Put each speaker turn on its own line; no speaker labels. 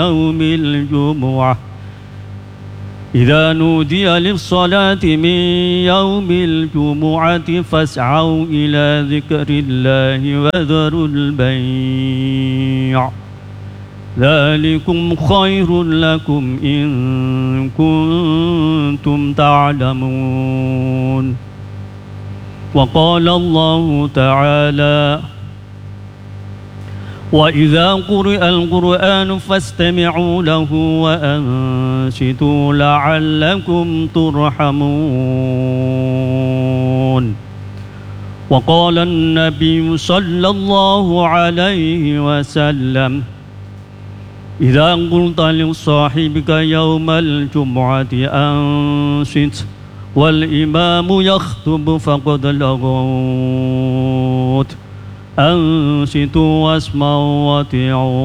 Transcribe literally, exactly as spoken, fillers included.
يوم الجمعة إذا نودي للصلاة من يوم الجمعة فاسعوا إلى ذكر الله وذروا البيع ذلكم خير لكم إن كنتم تعلمون. وقال الله تعالى: وإذا قرئ القرآن فاستمعوا له وأنصتوا لعلكم ترحمون. وقال النبي صلى الله عليه وسلم: إذا قلت لصاحبك يوم الجمعة أنصت والإمام يخطب فقد لغوت، أنصتوا واسمعوا وأطيعوا